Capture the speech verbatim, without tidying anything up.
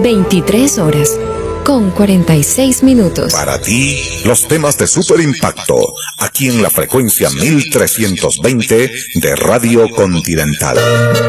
veintitrés horas, con cuarenta y seis minutos. Para ti, los temas de super impacto, aquí en la frecuencia mil trescientos veinte de Radio Continental.